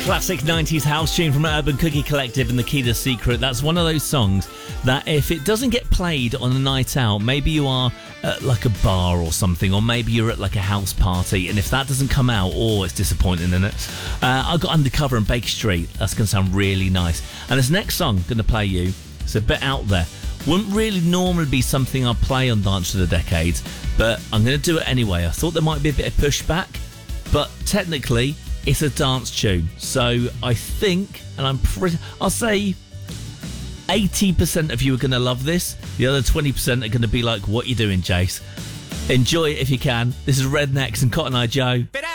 Classic 90s house tune from Urban Cookie Collective and The Key to Secret. That's one of those songs that if it doesn't get played on a night out, maybe you are at like a bar or something, or maybe you're at like a house party, and if that doesn't come out, it's disappointing, isn't it? I got Undercover and Baker Street. That's going to sound really nice. And this next song I'm going to play you, it's a bit out there. Wouldn't really normally be something I'd play on Dance of the Decades, but I'm going to do it anyway. I thought there might be a bit of pushback, but technically it's a dance tune. So I think, and I'll say 80% of you are going to love this. The other 20% are going to be like, what you doing, Jace? Enjoy it if you can. This is Rednecks and Cotton Eye Joe.